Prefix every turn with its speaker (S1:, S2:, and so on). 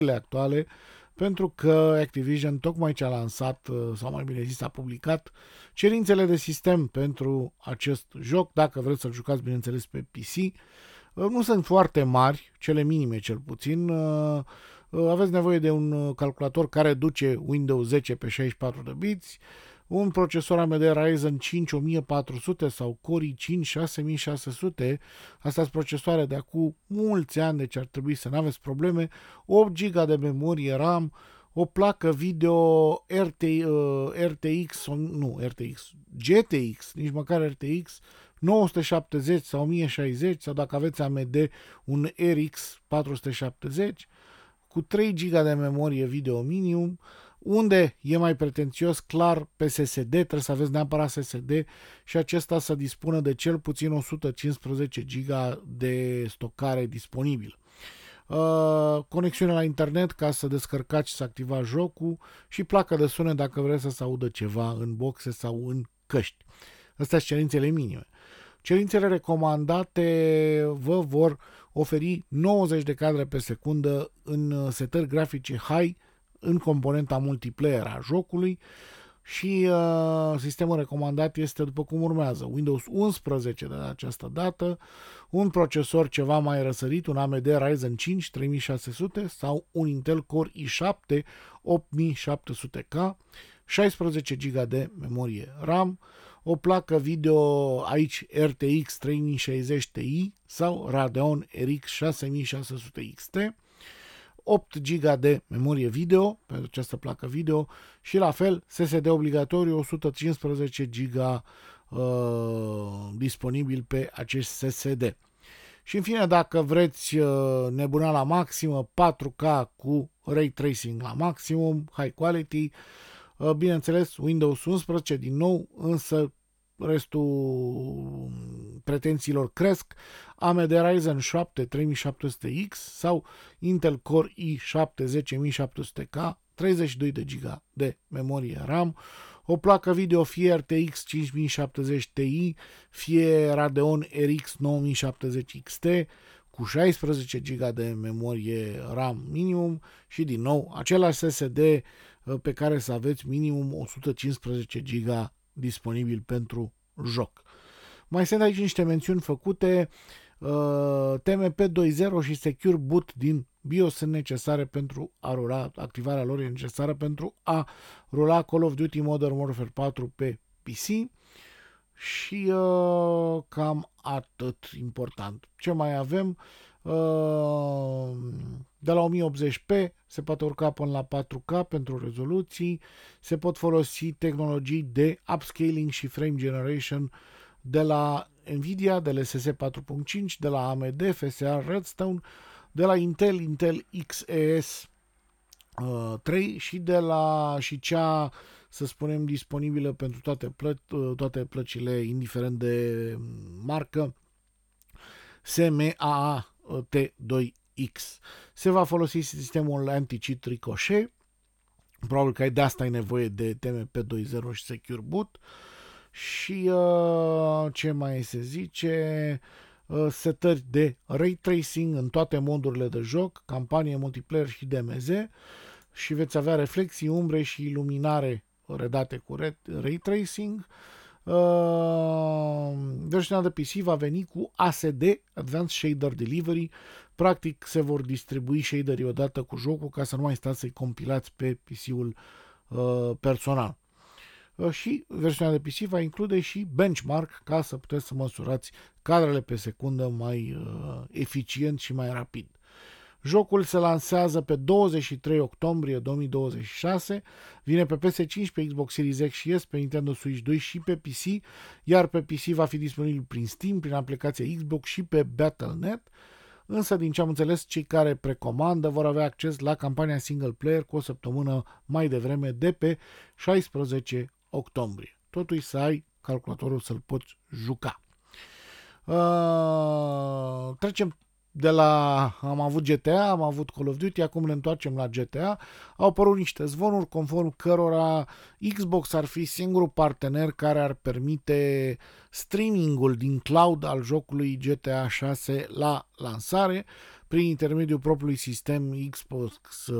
S1: actuale, pentru că Activision tocmai ce a lansat, sau mai bine zis a publicat, cerințele de sistem pentru acest joc, dacă vreți să-l jucați, bineînțeles, pe PC. Nu sunt foarte mari, cele minime cel puțin. Aveți nevoie de un calculator care duce Windows 10 pe 64 de biți, un procesor AMD Ryzen 5 1400 sau Core i5 6600, astea sunt procesoare de acum mulți ani, deci ar trebui să nu aveți probleme, 8 GB de memorie RAM, o placă video GTX, nici măcar RTX, 970 sau 1060 sau dacă aveți AMD un RX 470 cu 3 GB de memorie video minimum. Unde e mai pretențios, clar, pe SSD, trebuie să aveți neapărat SSD și acesta să dispună de cel puțin 115 GB de stocare disponibil. Conexiune la internet ca să descărcați și să activați jocul și placă de sunet dacă vreți să se audă ceva în boxe sau în căști. Astea sunt cerințele minime. Cerințele recomandate vă vor oferi 90 de cadre pe secundă în setări grafice high în componenta multiplayer a jocului și sistemul recomandat este după cum urmează: Windows 11 de această dată, un procesor ceva mai răsărit, un AMD Ryzen 5 3600 sau un Intel Core i7 8700K, 16 GB de memorie RAM, o placă video aici RTX 3060 Ti sau Radeon RX 6600 XT, 8 GB de memorie video pentru această placă video și la fel SSD obligatoriu 115 GB disponibil pe acest SSD. Și în fine, dacă vreți nebuna la maximă, 4K cu Ray Tracing la maximum, high quality, bineînțeles Windows 11 din nou, însă restul pretențiilor cresc, AMD Ryzen 7 3700X sau Intel Core i7 10700K, 32 de GB de memorie RAM, o placă video fie RTX 5070 Ti, fie Radeon RX 9070 XT, cu 16 GB de memorie RAM minimum și din nou același SSD pe care să aveți minimum 115 GB disponibil pentru joc. Mai sunt aici niște mențiuni făcute. TMP 2.0 și Secure Boot din BIOS sunt necesare pentru a rula, activarea lor e necesară pentru a rula Call of Duty Modern Warfare 4 pe PC și cam atât important. Ce mai avem? De la 1080p se poate urca până la 4K pentru rezoluții, se pot folosi tehnologii de upscaling și frame generation de la Nvidia, de la SS 4.5, de la AMD, FSR Redstone, de la Intel XES 3 și de la cea, să spunem, disponibilă pentru toate plăcile, indiferent de marcă, SMAA T2X. Se va folosi sistemul anti-cheat Ricochet. Probabil că de asta ai nevoie de TMP 2.0 și Secure Boot. Și ce mai se zice? Setări de Ray Tracing în toate modurile de joc, campanie, multiplayer și DMZ, și veți avea reflexii, umbre și iluminare redate cu Ray Tracing. Versiunea de PC va veni cu ASD, Advanced Shader Delivery. Practic se vor distribui shaderii odată cu jocul ca să nu mai stați să-i compilați pe PC-ul personal. Și versiunea de PC va include și benchmark ca să puteți să măsurați cadrele pe secundă mai eficient și mai rapid. Jocul se lansează pe 23 octombrie 2026, vine pe PS5, pe Xbox Series X și S, pe Nintendo Switch 2 și pe PC, iar pe PC va fi disponibil prin Steam, prin aplicația Xbox și pe Battle.net, însă din ce am înțeles, cei care precomandă vor avea acces la campania single player cu o săptămână mai devreme, de pe 16 octombrie. Totul să ai calculatorul să-l poți juca. Trecem am avut GTA, am avut Call of Duty, acum ne întoarcem la GTA. Au apărut niște zvonuri conform cărora Xbox ar fi singurul partener care ar permite streamingul din cloud al jocului GTA 6 la lansare prin intermediul propriului sistem Xbox